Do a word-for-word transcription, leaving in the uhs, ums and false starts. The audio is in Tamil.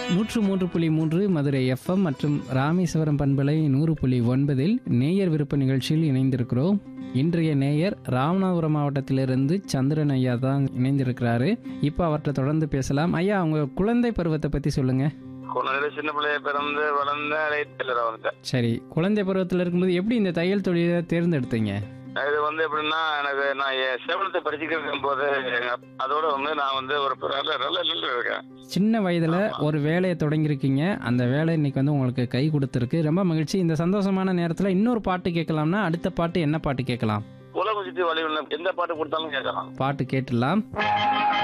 நூற்று மூன்று புள்ளி மூன்று மதுரை எஃப்எம் மற்றும் ராமேஸ்வரம் பண்பலை நூறு புள்ளி ஒன்பதில் நேயர் விருப்ப நிகழ்ச்சியில் இணைந்திருக்கிறோம். இன்றைய நேயர் ராமநாதபுரம் மாவட்டத்திலிருந்து சந்திரன் ஐயா தான் இணைந்திருக்கிறாரு. இப்போ அவர்கிட்ட தொடர்ந்து பேசலாம். ஐயா, அவங்க குழந்தை பருவத்தை பற்றி சொல்லுங்க. குழந்தை சின்ன பிள்ளைய பிறந்து வளர்ந்த டெய்லரா வந்துட்டேன். சரி, குழந்தை பருவத்தில் இருக்கும்போது எப்படி இந்த தையல் தொழிலை தேர்ந்தெடுத்தீங்க? இது வந்து எப்படின்னா, எனக்கு நான் சேவலத்தை படிச்சுக்கிட்டு போது அதோட வந்து நான் வந்து ஒரு இருக்கேன். சின்ன வயதுல ஒரு வேலையை தொடங்கியிருக்கீங்க. அந்த வேலை இன்னைக்கு வந்து உங்களுக்கு கை கொடுத்துருக்கு. ரொம்ப மகிழ்ச்சி. இந்த சந்தோஷமான நேரத்தில் இன்னொரு பாட்டு கேட்கலாம்னா அடுத்த பாட்டு என்ன பாட்டு கேட்கலாம்? உலகம் சுற்றி வழி எந்த பாட்டு கொடுத்தாலும் கேட்கலாம். பாட்டு கேட்டுடலாம்.